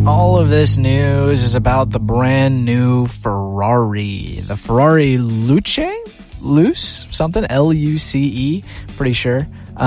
All of this news is about the brand new Ferrari. The Ferrari Luce, something, Luce, pretty sure.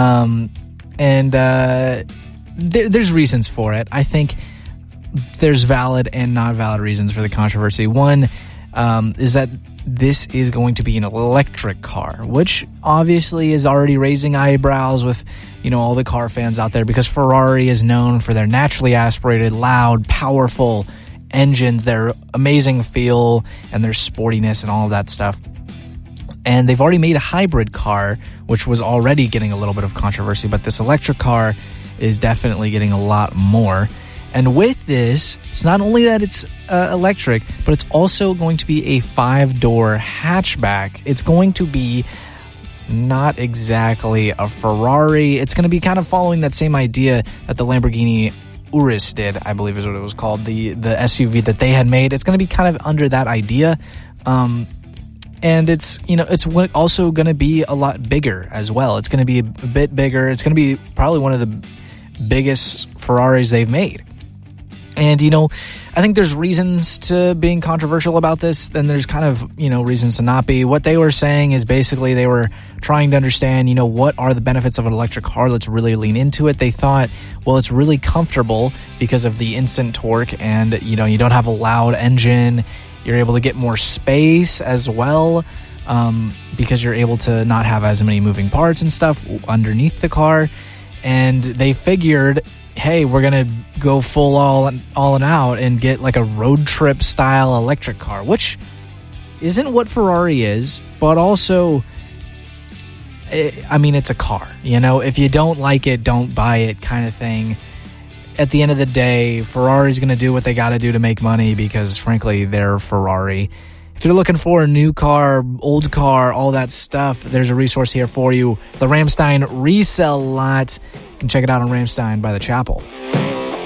There's reasons for it. I think there's valid and not valid reasons for the controversy. One is that this is going to be an electric car, which obviously is already raising eyebrows with, all the car fans out there, because Ferrari is known for their naturally aspirated, loud, powerful engines, their amazing feel, and their sportiness and all of that stuff. And they've already made a hybrid car, which was already getting a little bit of controversy, but this electric car is definitely getting a lot more. And with this, it's not only that it's electric, but it's also going to be a 5-door hatchback. It's going to be not exactly a Ferrari. It's going to be kind of following that same idea that the Lamborghini Urus did, I believe is what it was called, the SUV that they had made. It's going to be kind of under that idea. And it's, it's also going to be a lot bigger as well. It's going to be a bit bigger. It's going to be probably one of the biggest Ferraris they've made. And, I think there's reasons to being controversial about this, and there's kind of, reasons to not be. What they were saying is basically they were trying to understand, what are the benefits of an electric car? Let's really lean into it. They thought, well, it's really comfortable because of the instant torque, and, you don't have a loud engine. You're able to get more space as well, because you're able to not have as many moving parts and stuff underneath the car. And they figured, hey, we're going to go full all and out and get like a road trip style electric car, which isn't what Ferrari is, but also, it's a car, if you don't like it, don't buy it kind of thing. At the end of the day, Ferrari's going to do what they got to do to make money because, frankly, they're Ferrari. If you're looking for a new car, old car, all that stuff, there's a resource here for you. The Ramstein Resell Lot. You can check it out on Ramstein by the Chapel.